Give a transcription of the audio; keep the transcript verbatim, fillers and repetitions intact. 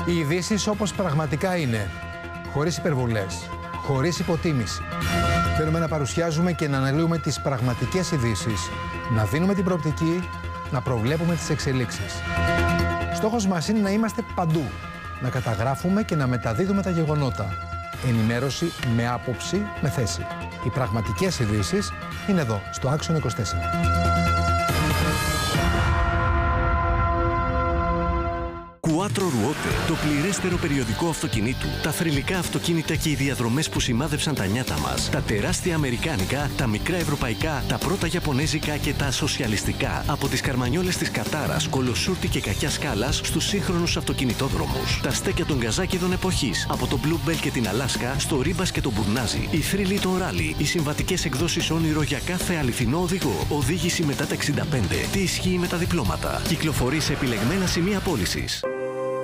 Οι ειδήσεις όπως πραγματικά είναι, χωρίς υπερβολές, χωρίς υποτίμηση. Θέλουμε να παρουσιάζουμε και να αναλύουμε τις πραγματικές ειδήσεις, να δίνουμε την προοπτική, να προβλέπουμε τις εξελίξεις. Στόχος μας είναι να είμαστε παντού, να καταγράφουμε και να μεταδίδουμε τα γεγονότα. Ενημέρωση με άποψη, με θέση. Οι πραγματικές ειδήσεις είναι εδώ, στο Action είκοσι τέσσερα. Quattro Ruote, το πληρέστερο περιοδικό αυτοκινήτου, τα θρυλικά αυτοκίνητα και οι διαδρομές που σημάδεψαν τα νιάτα μας, τα τεράστια αμερικάνικα, τα μικρά ευρωπαϊκά, τα πρώτα ιαπωνέζικα και τα σοσιαλιστικά, από τις καρμανιόλες της Κατάρας, Κολοσούρτη και Κακιάς Σκάλας στους σύγχρονους αυτοκινητόδρομους, τα στέκια των Καζάκηδων εποχής, από το Blue Bell και την Αλάσκα, στο Ρίμπας και τον Μπουρνάζι, οι θρύλοι των ράλι, οι συμβατικές εκδόσεις όνειρο για κάθε αληθινό οδηγό, οδήγηση μετά τα εξήντα πέντε, τι ισχύει με τα διπλώματα, κυκλοφορεί σε επιλεγμένα σημεία πώλησης.